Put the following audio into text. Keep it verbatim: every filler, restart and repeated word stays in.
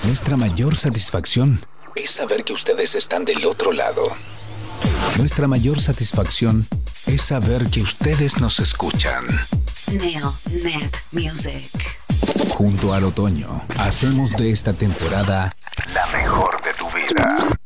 Nuestra mayor satisfacción es saber que ustedes están del otro lado. Nuestra mayor satisfacción es saber que ustedes nos escuchan. Nailnet Music. Junto al otoño, hacemos de esta temporada la mejor de tu vida.